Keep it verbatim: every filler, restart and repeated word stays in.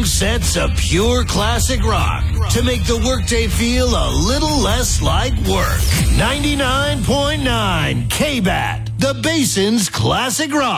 long sets of pure classic rock to make the workday feel a little less like work. ninety-nine point nine K-B A T, the Basin's Classic Rock.